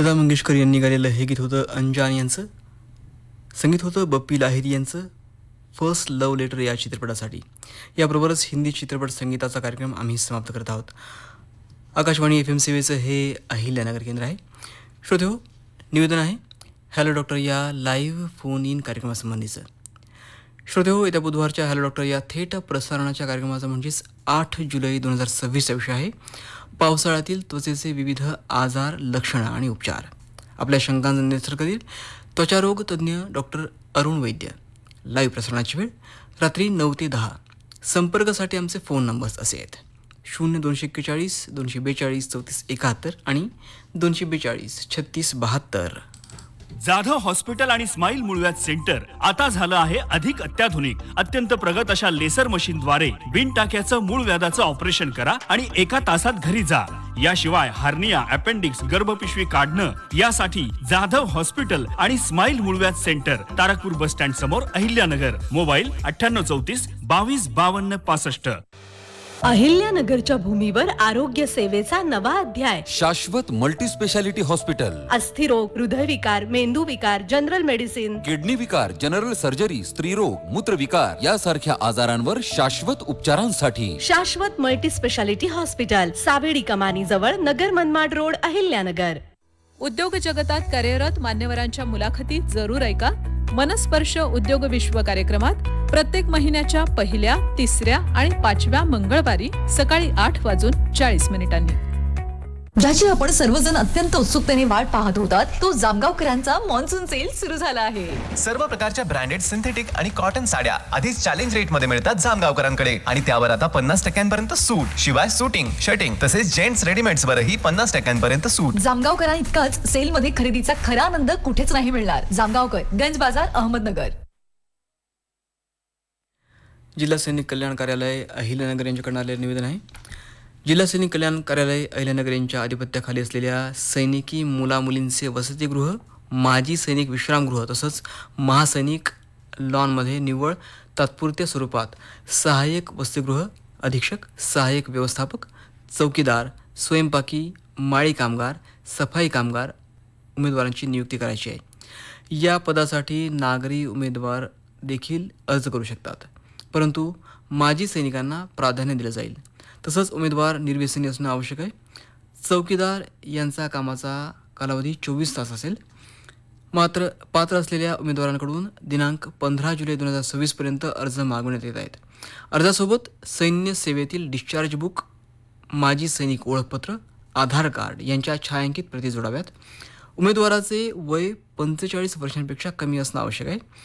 लता मंगेशकर यांनी गायलेलं हे गीत होतं अंजान यांचं. संगीत होतं बप्पी लाहिरी यांचं. फर्स्ट लव्ह लेटर या चित्रपटासाठी. याबरोबरच हिंदी चित्रपट संगीताचा कार्यक्रम आम्ही समाप्त करत आहोत. आकाशवाणी FM सेवेचं हे अहिल्यानगर केंद्र आहे. श्रोतेहो, निवेदन आहे हॅलो डॉक्टर या लाईव्ह फोन इन कार्यक्रमासंबंधीचं. श्रोतेहो, येत्या बुधवारच्या हॅलो डॉक्टर या थेट प्रसारणाच्या कार्यक्रमाचा म्हणजेच 8 जुलै 2026चा विषय आहे पावसाळ्यातील त्वचेचे विविध आजार, लक्षणं आणि उपचार. आपल्या शंकांचा निरसन करील त्वचारोग तज्ज्ञ डॉक्टर अरुण वैद्य. लाईव्ह प्रसारणाची वेळ रात्री 9 ते 10. संपर्कासाठी आमचे फोन नंबर्स असे आहेत 0241 242 34 71 आणि 242 36 72. जाधव हॉस्पिटल आणि स्माईल मूळव्याध सेंटर आता झालं आहे अधिक अत्याधुनिक, अत्यंत प्रगत अशा लेसर मशीनद्वारे बिनटाक्याचं मूळव्याधाचं ऑपरेशन करा आणि 1 तासात घरी जा. याशिवाय हार्निया, अपेंडिक्स, गर्भपिशवी काढणं यासाठी जाधव हॉस्पिटल आणि स्माईल मूळव्याध सेंटर, तारकपूर बस स्टँड समोर, अहिल्यानगर. मोबाईल 9834 22 52 65. अहिल्यानगरच्या भूमीवर आरोग्य सेवेचा नवा अध्याय. शाश्वत मल्टी स्पेशालिटी हॉस्पिटल. अस्थिरोग, हृदयविकार, मेंदूविकार, जनरल मेडिसिन, किडनी विकार, जनरल सर्जरी, स्त्रीरोग, मूत्रविकार यासारख्या आजारांवर शाश्वत उपचारांसाठी शाश्वत मल्टी स्पेशालिटी हॉस्पिटल, सावेडी कमानी जवळ, नगर मनमाड रोड, अहिल्यानगर. उद्योग जगतात कार्यरत मान्यवरांच्या मुलाखती जरूर ऐका. मनस्पर्श उद्योग विश्व कार्यक्रमात प्रत्येक महिन्याच्या पहिल्या, तिसऱ्या आणि 5व्या मंगळवारी सकाळी 8:40 ज्याची आपण सर्वजण अत्यंत उत्सुकतेने वाट पाहत होतात, तो जामगावकरांचा मॉन्सून सेल सुरू झाला आहे. सर्व प्रकारच्या ब्रँडेड सिंथेटिक आणि कॉटन साड्या आधीच चॅलेंज रेट मध्ये मिळतात जामगावकरांकडे, आणि त्यावर आता 50% सूट. शिवाय शूटिंग, शर्टिंग तसेच जेंट्स रेडीमेड्स वरही 50% सूट. जामगावकरांइतकाच सेल मध्ये खरेदीचा खरा आनंद कुठेच नाही मिळणार. जामगावकर, गंज बाजार, अहमदनगर. जिल्हा सैनिक कल्याण कार्यालय अहिल्यानगर यांच्याकडून आलेलं निवेदन आहे. जिल्हा सैनिक कल्याण कार्यालय अहिल्यानगर यांच्या आधिपत्याखाली असलेल्या सैनिकी मुलामुलींचे वसतिगृह, माजी सैनिक विश्रामगृह तसंच महासैनिक लॉनमध्ये निव्वळ तात्पुरत्या स्वरूपात सहाय्यक वसतिगृह, अधीक्षक, सहाय्यक व्यवस्थापक, चौकीदार, स्वयंपाकी, माळी कामगार, सफाई कामगार उमेदवारांची नियुक्ती करायची आहे. या पदासाठी नागरी उमेदवार देखील अर्ज करू शकतात, परंतु माजी सैनिकांना प्राधान्य दिलं जाईल. तसंच उमेदवार निर्व्यसनी असणं आवश्यक आहे. चौकीदार यांचा कामाचा कालावधी 24 तास असेल. मात्र पात्र असलेल्या उमेदवारांकडून दिनांक 15 जुलै 2026 पर्यंत अर्ज मागवण्यात येत आहेत. अर्जासोबत सैन्य सेवेतील डिस्चार्ज बुक, माजी सैनिक ओळखपत्र, आधार कार्ड यांच्या छायांकित प्रती जोडाव्यात. उमेदवाराचे वय 45 वर्षांपेक्षा कमी असणं आवश्यक आहे.